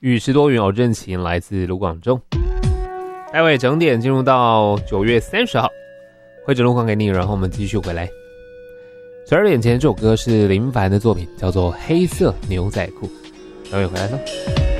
雨时多云偶阵晴，来自卢广仲。待会整点进入到9月30号，会整路况给你，然后我们继续回来。12点前这首歌是林凡的作品，叫做《黑色牛仔裤》。待会回来喽。